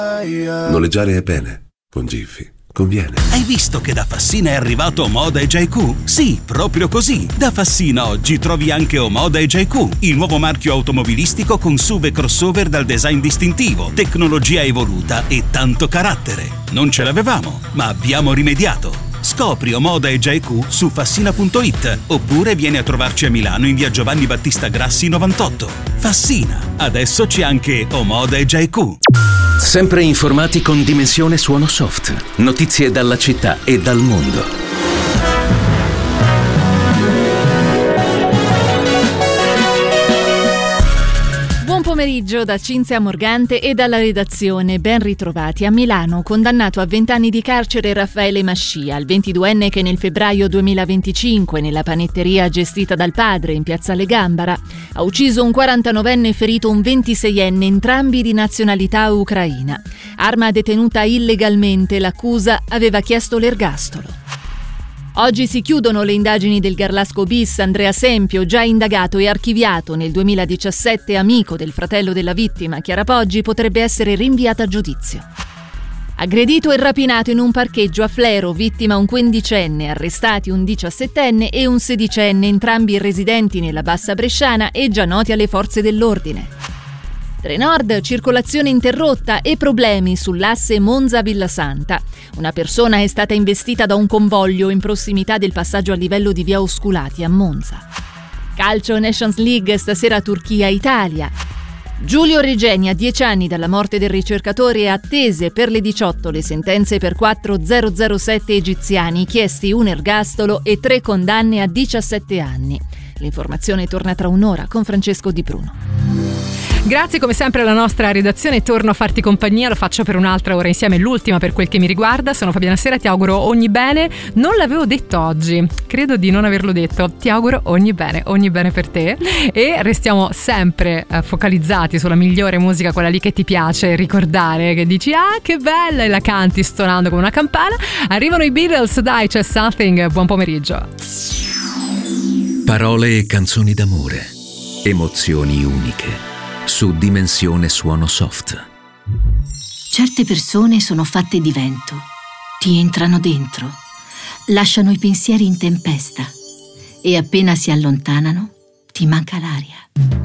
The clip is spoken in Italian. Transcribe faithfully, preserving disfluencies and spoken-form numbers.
Noleggiare è bene, con Giffy conviene. Hai visto che da Fassina è arrivato Omoda E J Q? Sì, proprio così. Da Fassina oggi trovi anche Omoda E J Q, il nuovo marchio automobilistico con S U V e crossover dal design distintivo, tecnologia evoluta e tanto carattere. Non ce l'avevamo, ma abbiamo rimediato. Scopri Omoda E J Q su fassina punto it oppure vieni a trovarci a Milano in via Giovanni Battista Grassi novantotto. Fassina, adesso c'è anche Omoda E J Q. Sempre informati con Dimensione Suono Soft. Notizie dalla città e dal mondo. Buon pomeriggio da Cinzia Morgante e dalla redazione. Ben ritrovati. A Milano, condannato a vent'anni di carcere Raffaele Mascia, il ventiduenne che nel febbraio duemilaventicinque, nella panetteria gestita dal padre in piazzale Gambara, ha ucciso un quarantanovenne e ferito un ventiseienne, entrambi di nazionalità ucraina. Arma detenuta illegalmente, l'accusa aveva chiesto l'ergastolo. Oggi si chiudono le indagini del Garlasco bis. Andrea Sempio, già indagato e archiviato nel duemiladiciassette, amico del fratello della vittima, Chiara Poggi, potrebbe essere rinviato a giudizio. Aggredito e rapinato in un parcheggio a Flero, vittima un quindicenne, arrestati un diciassettenne e un sedicenne, entrambi residenti nella Bassa Bresciana e già noti alle forze dell'ordine. Trenord, circolazione interrotta e problemi sull'asse Monza-Villasanta. Una persona è stata investita da un convoglio in prossimità del passaggio a livello di via Osculati a Monza. Calcio Nations League, stasera Turchia-Italia. Giulio Regeni, a dieci anni dalla morte del ricercatore, attese per le diciotto le sentenze per quattro zero-zero-sette egiziani, chiesti un ergastolo e tre condanne a diciassette anni. L'informazione torna tra un'ora con Francesco Di Bruno. Grazie come sempre alla nostra redazione, torno a farti compagnia, lo faccio per un'altra ora insieme, l'ultima per quel che mi riguarda. Sono Fabiana Sera, ti auguro ogni bene. Non l'avevo detto oggi, credo di non averlo detto, ti auguro ogni bene, ogni bene per te, e restiamo sempre eh, focalizzati sulla migliore musica, quella lì che ti piace ricordare, che dici ah che bella, e la canti stonando come una campana. Arrivano i Beatles, dai, c'è Something. Buon pomeriggio. Parole e canzoni d'amore, emozioni uniche, su Dimensione Suono Soft. Certe persone sono fatte di vento, ti entrano dentro, lasciano i pensieri in tempesta e appena si allontanano ti manca l'aria.